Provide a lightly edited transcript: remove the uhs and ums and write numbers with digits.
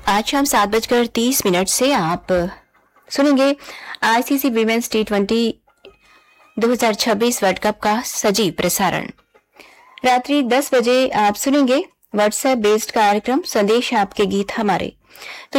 आज शाम 7:30 से आप सुनेंगे ICC women's T20 2026 world cup का सजीव प्रसारण। रात्रि 10 बजे आप सुनेंगे व्हाट्सएप बेस्ड कार्यक्रम संदेश आपके गीत हमारे। तो